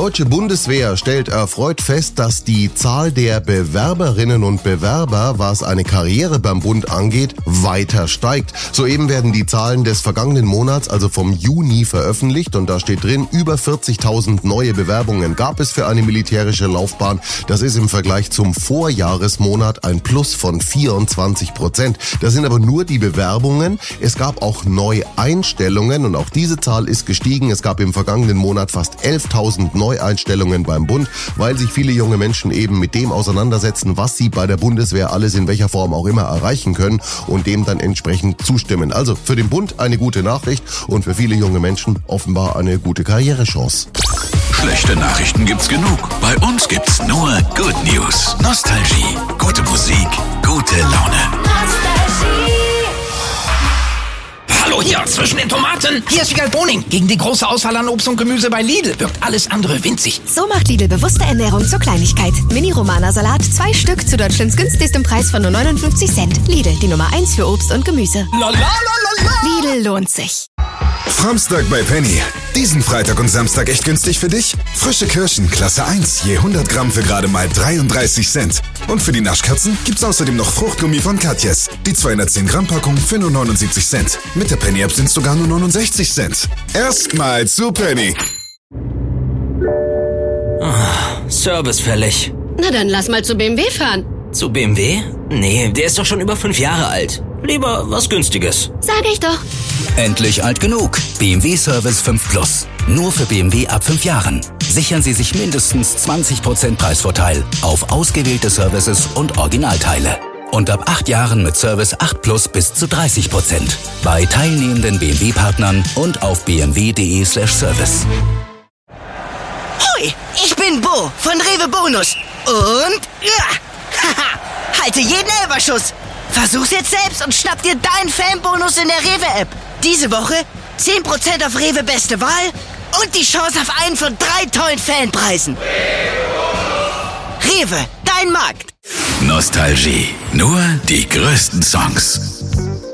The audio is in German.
deutsche Bundeswehr stellt erfreut fest, dass die Zahl der Bewerberinnen und Bewerber, was eine Karriere beim Bund angeht, weiter steigt. Soeben werden die Zahlen des vergangenen Monats, also vom Juni, veröffentlicht und da steht drin, über 40.000 neue Bewerbungen gab es für eine militärische Laufbahn. Das ist im Vergleich zum Vorjahresmonat ein Plus von 24%. Das sind aber nur die Bewerbungen. Es gab auch Neueinstellungen und auch diese Zahl ist gestiegen. Es gab im vergangenen Monat fast 11.000 Neueinstellungen beim Bund, weil sich viele junge Menschen eben mit dem auseinandersetzen, was sie bei der Bundeswehr alles in welcher Form auch immer erreichen können und dem dann entsprechend zustimmen. Also für den Bund eine gute Nachricht und für viele junge Menschen offenbar eine gute Karrierechance. Schlechte Nachrichten gibt's genug. Bei uns gibt's nur Good News. Nostalgie, gute Musik, gute Laune. Hallo hier, zwischen den Tomaten. Hier ist Wiegald Boning. Gegen die große Auswahl an Obst und Gemüse bei Lidl wirkt alles andere winzig. So macht Lidl bewusste Ernährung zur Kleinigkeit. Mini-Romana-Salat, 2 Stück zu Deutschlands günstigstem Preis von nur 59 Cent. Lidl, die Nummer 1 für Obst und Gemüse. Lidl lohnt sich. Samstag bei Penny. Diesen Freitag und Samstag echt günstig für dich? Frische Kirschen, Klasse 1, je 100 Gramm für gerade mal 33 Cent. Und für die Naschkatzen gibt's außerdem noch Fruchtgummi von Katjes. Die 210 Gramm Packung für nur 79 Cent. Mit der Penny App sind's sogar nur 69 Cent. Erstmal zu Penny. Service fällig. Na dann lass mal zu BMW fahren. Zu BMW? Nee, der ist doch schon über 5 Jahre alt. Lieber was Günstiges. Sag ich doch. Endlich alt genug. BMW Service 5 Plus. Nur für BMW ab 5 Jahren. Sichern Sie sich mindestens 20% Preisvorteil auf ausgewählte Services und Originalteile. Und ab 8 Jahren mit Service 8 Plus bis zu 30%. Bei teilnehmenden BMW-Partnern und auf bmw.de/service. Hoi, ich bin Bo von Rewe Bonus. Und halte jeden Elferschuss. Versuch's jetzt selbst und schnapp dir deinen Fanbonus in der Rewe-App. Diese Woche 10% auf Rewe Beste Wahl und die Chance auf einen von 3 tollen Fanpreisen. Rewe, dein Markt. Nostalgie, nur die größten Songs.